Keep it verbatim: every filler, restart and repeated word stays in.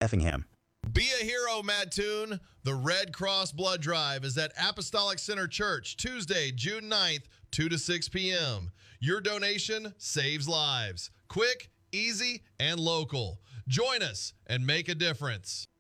Effingham. Be a hero, Mattoon. The Red Cross Blood Drive is at Apostolic Center Church, Tuesday, June ninth, two to six p.m. Your donation saves lives. Quick, easy, and local. Join us and make a difference.